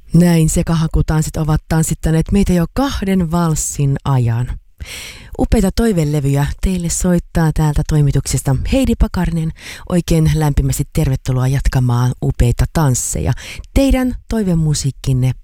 Näin sekahakutanssit ovat tanssittaneet meitä jo 2 valssin ajan. Upeita toivelevyjä teille soittaa täältä toimituksesta Heidi Pakarinen. Oikein lämpimästi tervetuloa jatkamaan upeita tansseja. Teidän toivemusiikkinne